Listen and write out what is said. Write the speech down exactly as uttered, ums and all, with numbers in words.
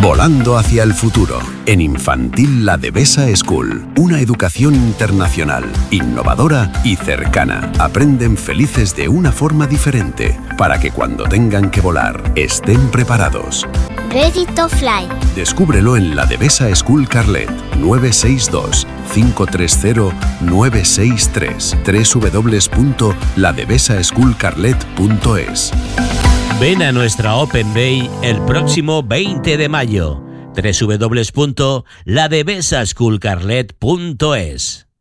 Volando hacia el futuro. En Infantil La Devesa School. Una educación internacional, innovadora y cercana. Aprenden felices de una forma diferente, para que cuando tengan que volar, estén preparados. Ready to fly. Descúbrelo en La Devesa School Carlet. nueve seis dos, cinco tres cero, nueve seis tres. doble u doble u doble u punto la devesa school carlet punto es. Ven a nuestra Open Bay el próximo veinte de mayo. doble u doble u doble u punto la devesa school carlet punto es.